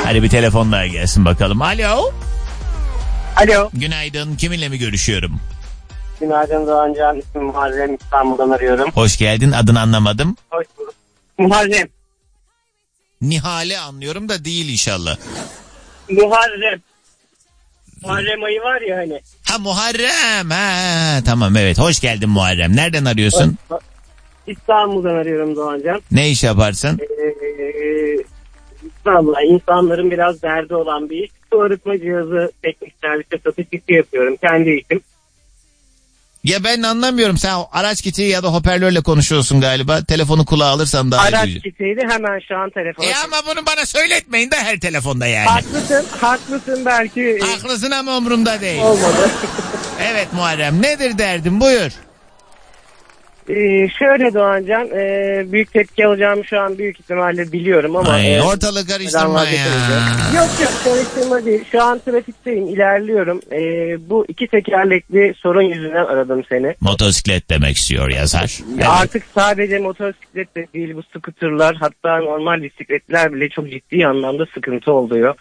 Hadi bir telefon daha gelsin bakalım. Alo. Alo. Günaydın. Kiminle mi görüşüyorum? Günaydın Doğancan. İsmim Muharrem. İstanbul'dan arıyorum. Hoş geldin. Adını anlamadım. Hoş bulduk. Muharrem. Nihal'i anlıyorum da değil inşallah. Muharrem. Muharrem ayı var ya hani. Ha Muharrem. Ha tamam evet. Hoş geldin Muharrem. Nereden arıyorsun? İstanbul'dan arıyorum Doğancan. Ne iş yaparsın? İstanbul'da insanların biraz derdi olan bir iş. Su arıtma cihazı teknik serviste satış işi yapıyorum. Kendi işim. Ya ben anlamıyorum. Sen araç kiti ya da hoparlörle konuşuyorsun galiba. Telefonu kulağa alırsan daha iyi Araç duyacağım. kitiydi hemen şu an telefona. Ama bunu bana söyletmeyin de her telefonda yani. Haklısın belki. Haklısın ama umurumda değil. Olmadı. Evet Muharrem, nedir derdin, buyur. Şöyle Doğancan, büyük tepki alacağımı şu an büyük ihtimalle biliyorum ama... ortalık karıştırma ya. Yok karıştırma değil. Şu an trafikteyim, ilerliyorum. Bu iki tekerlekli sorun yüzünden aradım seni. Motosiklet demek istiyor yazar. Evet. Artık sadece motosiklet de değil, bu scooterlar, hatta normal bisikletler bile çok ciddi anlamda sıkıntı oluyor.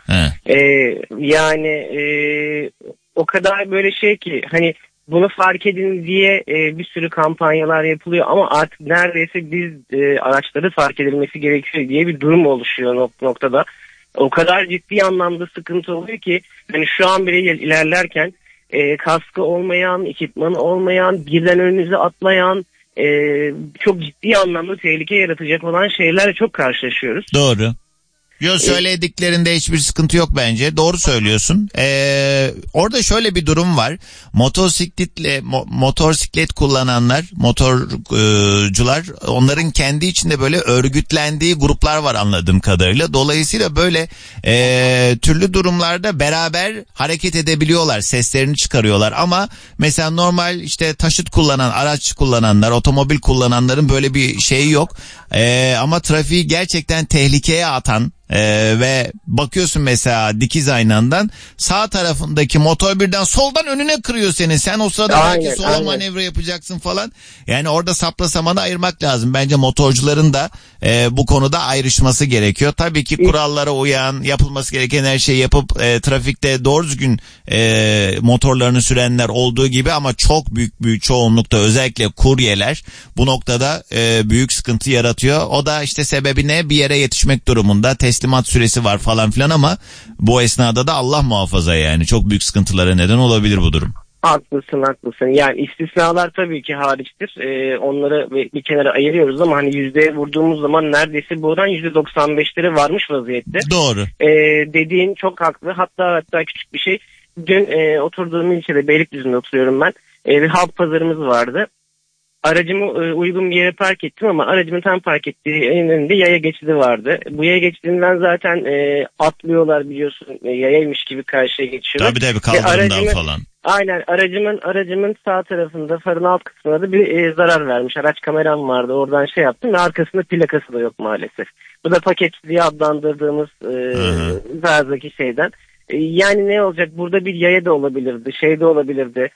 O kadar böyle şey ki hani... Bunu fark edin diye bir sürü kampanyalar yapılıyor ama artık neredeyse biz araçları fark edilmesi gerekiyor diye bir durum oluşuyor noktada. O kadar ciddi anlamda sıkıntı oluyor ki hani şu an bile ilerlerken kaskı olmayan, ekipmanı olmayan, birden önünüze atlayan, çok ciddi anlamda tehlike yaratacak olan şeylerle çok karşılaşıyoruz. Doğru. Yok söylediklerinde hiçbir sıkıntı yok bence. Doğru söylüyorsun. Orada şöyle bir durum var. Motosiklet kullananlar, motorcular, onların kendi içinde böyle örgütlendiği gruplar var anladığım kadarıyla. Dolayısıyla böyle türlü durumlarda beraber hareket edebiliyorlar. Seslerini çıkarıyorlar ama mesela normal işte taşıt kullanan, araç kullananlar, otomobil kullananların böyle bir şeyi yok. Ama trafiği gerçekten tehlikeye atan ve bakıyorsun mesela dikiz aynandan sağ tarafındaki motor birden soldan önüne kırıyor seni. Sen o sırada belki sola manevra yapacaksın falan. Yani orada sapla samanı ayırmak lazım. Bence motorcuların da bu konuda ayrışması gerekiyor. Tabii ki kurallara uyan, yapılması gereken her şeyi yapıp trafikte doğru düzgün motorlarını sürenler olduğu gibi ama çok büyük çoğunlukta özellikle kuryeler bu noktada büyük sıkıntı yaratıyor. O da işte sebebi ne? Bir yere yetişmek durumunda teslimat süresi var falan filan ama bu esnada da Allah muhafaza yani çok büyük sıkıntılara neden olabilir bu durum. Haklısın. Yani istisnalar tabii ki hariçtir. Onları bir kenara ayırıyoruz ama hani yüzdeye vurduğumuz zaman neredeyse bu oran %95'lere varmış vaziyette. Doğru. Dediğin çok haklı. Hatta küçük bir şey. Dün oturduğum ilçede Beylikdüzü'nde oturuyorum ben. Bir halk pazarımız vardı. Aracımı uygun bir yere park ettim ama aracımın tam park ettiği önünde yaya geçidi vardı. Bu yaya geçidinden zaten atlıyorlar biliyorsun, yayaymış gibi karşıya geçiyorlar. Tabii kaldırımdan falan. Aynen aracımın sağ tarafında farın alt kısmına da bir zarar vermiş. Araç kameram vardı, oradan şey yaptım ve arkasında plakası da yok maalesef. Bu da paket diye adlandırdığımız tarzdaki şeyden. Yani ne olacak, burada bir yaya da olabilirdi, şey de olabilirdi.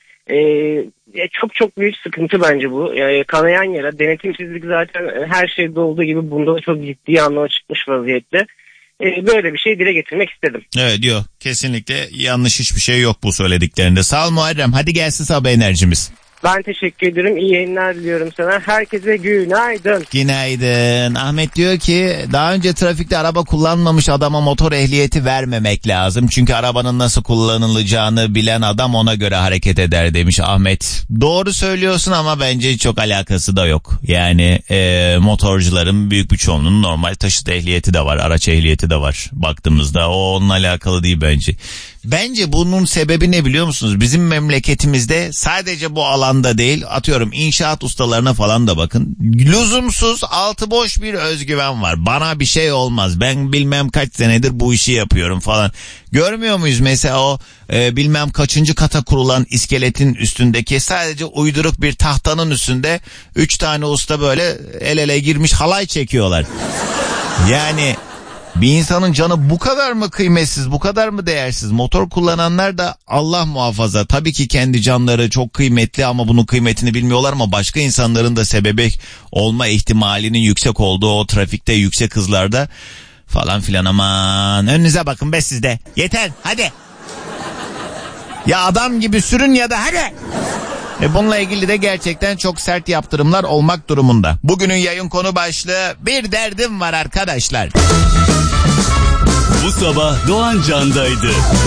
Çok büyük sıkıntı bence bu. Kanayan yara, denetimsizlik zaten her şeyde olduğu gibi bunda da çok ciddi anlamda çıkmış vaziyette. Böyle bir şey dile getirmek istedim. Evet yok, kesinlikle yanlış hiçbir şey yok bu söylediklerinde. Sağ ol Muharrem, hadi gelsin sabah enerjimiz. Ben teşekkür ederim. İyi yayınlar diliyorum sana. Herkese günaydın. Günaydın. Ahmet diyor ki daha önce trafikte araba kullanmamış adama motor ehliyeti vermemek lazım. Çünkü arabanın nasıl kullanılacağını bilen adam ona göre hareket eder demiş Ahmet. Doğru söylüyorsun ama bence çok alakası da yok. Yani motorcuların büyük bir çoğunluğunun normal taşıt ehliyeti de var. Araç ehliyeti de var. Baktığımızda o onunla alakalı değil bence. Bence bunun sebebi ne biliyor musunuz? Bizim memleketimizde sadece bu alanda değil, atıyorum inşaat ustalarına falan da bakın. Lüzumsuz, altı boş bir özgüven var. Bana bir şey olmaz. Ben bilmem kaç senedir bu işi yapıyorum falan. Görmüyor muyuz mesela o bilmem kaçıncı kata kurulan iskeletin üstündeki sadece uyduruk bir tahtanın üstünde 3 tane usta böyle el ele girmiş halay çekiyorlar. Yani... Bir insanın canı bu kadar mı kıymetsiz, bu kadar mı değersiz? Motor kullananlar da Allah muhafaza. Tabii ki kendi canları çok kıymetli ama bunun kıymetini bilmiyorlar ama başka insanların da sebebi olma ihtimalinin yüksek olduğu o trafikte yüksek hızlarda falan filan, aman önünüze bakın be sizde. Yeter hadi. Ya adam gibi sürün ya da hadi. Bununla ilgili de gerçekten çok sert yaptırımlar olmak durumunda. Bugünün yayın konu başlığı bir derdim var arkadaşlar. Bu sabah Doğan Can'daydı.